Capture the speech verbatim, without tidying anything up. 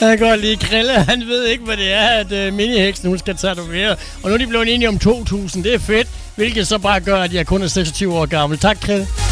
Jeg kan godt lide Krille. Han ved ikke, hvad det er, at uh, miniheksen hun skal tatovere. Og nu er de blevet enige om to tusind. Det er fedt. Hvilket så bare gør, at jeg kun er seksogtyve år gammel. Tak, Krille.